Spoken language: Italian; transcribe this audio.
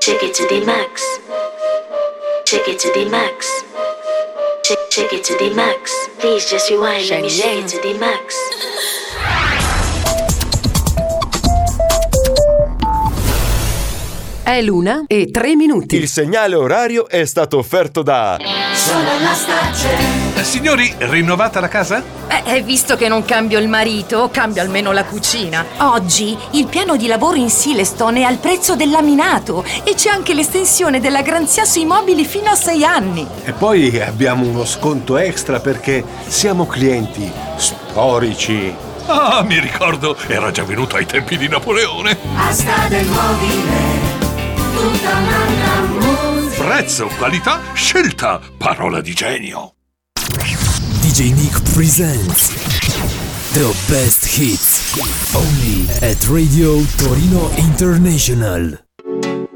Take it to the max. Take it to the max. Take it to the max. Please just rewind. Let me shake it to the max. È l'1:03. Il segnale orario è stato offerto da Solar Starcell. Signori, rinnovata la casa? Visto che non cambio il marito, cambio almeno la cucina. Oggi il piano di lavoro in Silestone è al prezzo del laminato e c'è anche l'estensione della garanzia sui mobili fino a 6 anni. E poi abbiamo uno sconto extra perché siamo clienti storici. Ah, mi ricordo, era già venuto ai tempi di Napoleone. Asta del mobile, tutta un'altra musica. Prezzo, qualità, scelta, parola di genio. DJ Nick presents the best hits only at Radio Torino International.